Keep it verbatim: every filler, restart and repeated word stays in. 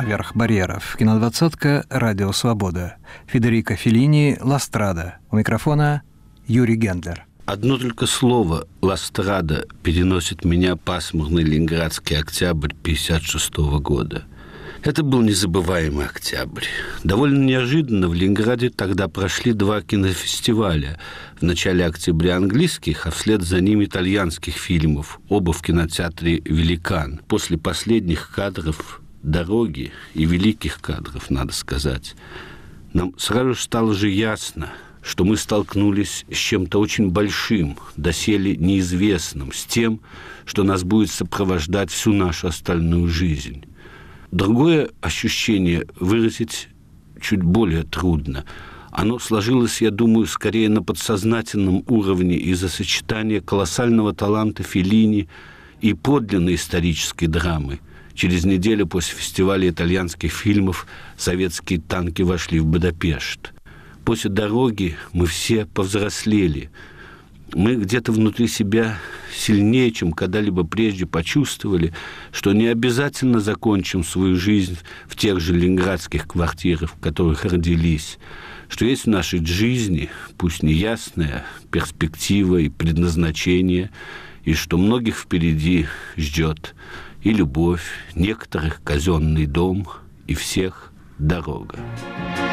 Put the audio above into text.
«Поверх барьеров». Кинодвадцатка «Радио Свобода». Федерико Феллини «Ла Страда». У микрофона Юрий Гендлер. Одно только слово «Ла Страда» переносит меня пасмурный ленинградский октябрь пятьдесят шестого года. Это был незабываемый октябрь. Довольно неожиданно в Ленинграде тогда прошли два кинофестиваля. В начале октября английских, а вслед за ними итальянских фильмов, оба в кинотеатре «Великан». После последних кадров «Дороги» и великих кадров, надо сказать, нам сразу стало же ясно, что мы столкнулись с чем-то очень большим, доселе неизвестным, с тем, что нас будет сопровождать всю нашу остальную жизнь. Другое ощущение выразить чуть более трудно. Оно сложилось, я думаю, скорее на подсознательном уровне из-за сочетания колоссального таланта Феллини и подлинной исторической драмы. Через неделю после фестиваля итальянских фильмов советские танки вошли в Будапешт. После «Дороги» мы все повзрослели. Мы где-то внутри себя сильнее, чем когда-либо прежде, почувствовали, что не обязательно закончим свою жизнь в тех же ленинградских квартирах, в которых родились, что есть в нашей жизни, пусть неясная, перспектива и предназначение, и что многих впереди ждет и любовь, некоторых казенный дом, и всех дорога.